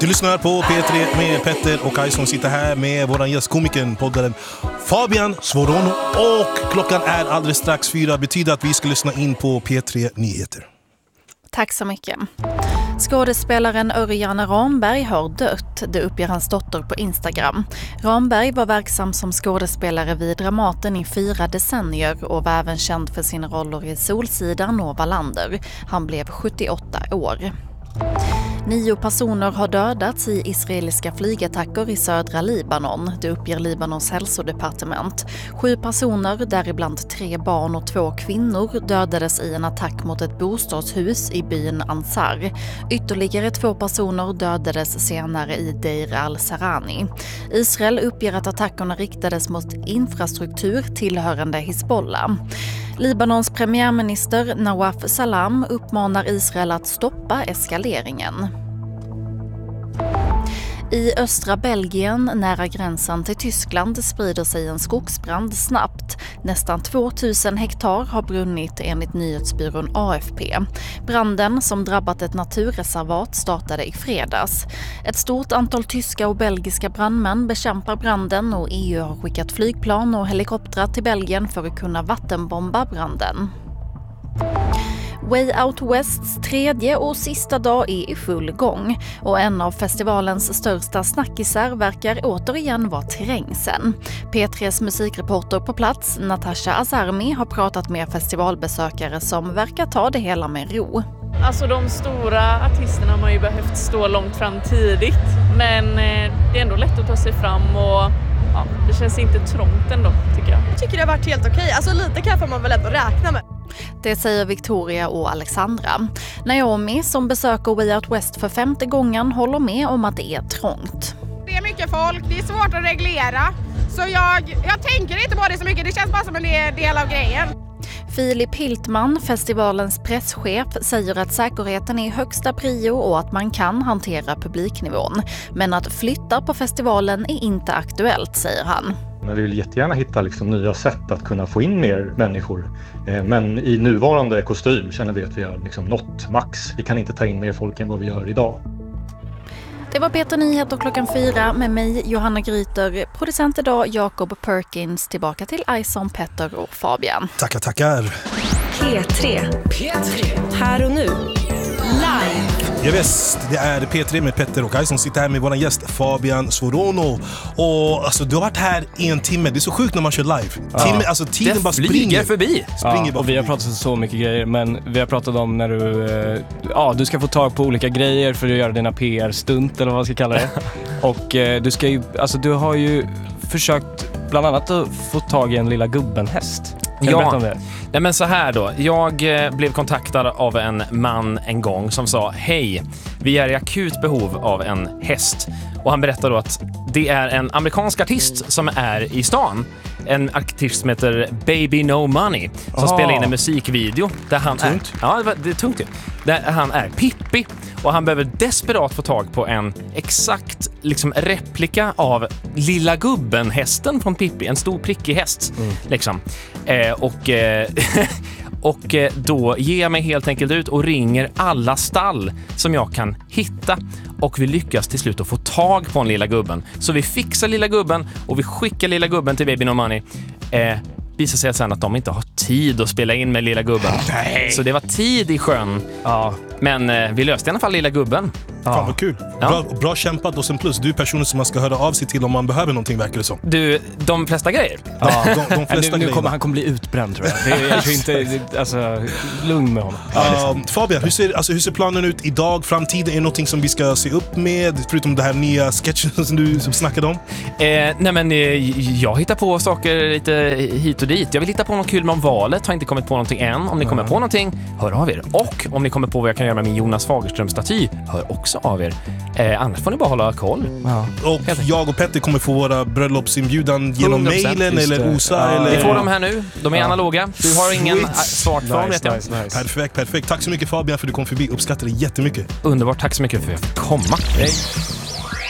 Du lyssnar på P3 med Petter och Kaj som sitter här med våran gästkomikern, poddaren Fabian Svorono. Och klockan är alldeles strax 4, betyder att vi ska lyssna in på P3 Nyheter. Tack så mycket. Skådespelaren Örjan Ramberg har dött, det uppger hans dotter på Instagram. Ramberg var verksam som skådespelare vid Dramaten i 4 decennier och var även känd för sina roller i Solsidan och Wallander. Han blev 78 år. 9 personer har dödats i israeliska flygattacker i södra Libanon, det uppger Libanons hälsodepartement. 7 personer, däribland 3 barn och 2 kvinnor, dödades i en attack mot ett bostadshus i byn Ansar. Ytterligare 2 personer dödades senare i Deir al-Sarani. Israel uppger att attackerna riktades mot infrastruktur tillhörande Hizbollah. Libanons premiärminister Nawaf Salam uppmanar Israel att stoppa eskaleringen. I östra Belgien, nära gränsen till Tyskland, sprider sig en skogsbrand snabbt. Nästan 2000 hektar har brunnit enligt nyhetsbyrån AFP. Branden, som drabbat ett naturreservat, startade i fredags. Ett stort antal tyska och belgiska brandmän bekämpar branden och EU har skickat flygplan och helikoptrar till Belgien för att kunna vattenbomba branden. Way Out Wests 3:e och sista dag är i full gång och en av festivalens största snackisar verkar återigen vara trängseln. P3s musikreporter på plats, Natasha Azarmi, har pratat med festivalbesökare som verkar ta det hela med ro. Alltså de stora artisterna har man ju behövt stå långt fram tidigt, men det är ändå lätt att ta sig fram och ja, det känns inte trångt ändå, tycker jag. Jag tycker det har varit helt okej. Alltså lite kan man väl ändå räkna med. Det säger Victoria och Alexandra. Naomi, som besöker Way Out West för 5:e gången, håller med om att det är trångt. Det är mycket folk, det är svårt att reglera. Så jag tänker inte på det så mycket, det känns bara som en del av grejen. Filip Hiltman, festivalens presschef, säger att säkerheten är högsta prio och att man kan hantera publiknivån. Men att flytta på festivalen är inte aktuellt, säger han. Men vi vill jättegärna hitta nya sätt att kunna få in mer människor. Men i nuvarande kostym känner vi att vi har nått max. Vi kan inte ta in mer folk än vad vi gör idag. Det var P3 Nyheter klockan 4 med mig, Johanna Gryter. Producent idag, Jacob Perkins. Tillbaka till Ison, Petter och Fabian. Tackar. P3. Här och nu. Live. Ja, visst, det är P3 med Petter och Kaj som sitter här med vår gäst Fabian Svorono. Och alltså, du har varit här i 1 timme. Det är så sjukt när man kör live. Tiden det bara flyger förbi. Och vi har pratat så mycket grejer, men vi har pratat om när du ska få tag på olika grejer för att göra dina PR-stunt eller vad man ska kalla det. Och du har ju försökt bland annat att få tag i en lilla gubben-häst. Kan du berätta om det? Nej, men så här då. Jag blev kontaktad av en man en gång som sa: hej, vi är i akut behov av en häst. Och han berättade då att det är en amerikansk artist som är i stan. En artist som heter Baby No Money som spelar in en musikvideo där han det är tungt ju. Där han är Pippi och han behöver desperat få tag på en exakt replika av lilla gubben-hästen från Pippi, en stor prickig häst och då ger jag mig helt enkelt ut och ringer alla stall som jag kan hitta. Och vi lyckas till slut att få tag på en lilla gubben. Så vi fixar lilla gubben och vi skickar lilla gubben till Baby No Money. Visar sig sen att de inte har tid att spela in med lilla gubben. Nej. Så det var tid i sjön. Ja. Men vi löste i alla fall lilla gubben. Fan vad kul. Bra kämpat och sen plus du är personen som man ska höra av sig till om man behöver någonting, verkar det som. Du, de flesta grejer. Ja, de flesta nu kommer han kommer bli utbränd, tror jag. Det är inte lugn med honom. Fabian, hur ser planen ut idag, framtiden? Är det någonting som vi ska se upp med förutom det här nya sketchen som du snackade om? Jag hittar på saker lite hit och dit. Jag vill hitta på något kul med valet. Har inte kommit på någonting än. Om ni kommer på någonting, hör av er. Och om ni kommer på vad jag kan göra med min Jonas Fagerström-staty, hör också av er. Annars får ni bara hålla koll. Ja. Och jag och Petter kommer få våra bröllopsinbjudan genom mejlen eller OSA. Eller... Vi får dem här nu. De är analoga. Du har ingen svartform, vet jag. Nice. Perfekt. Tack så mycket Fabian för att du kom förbi. Uppskattar det jättemycket. Underbart, tack så mycket för att jag fick komma. Hej.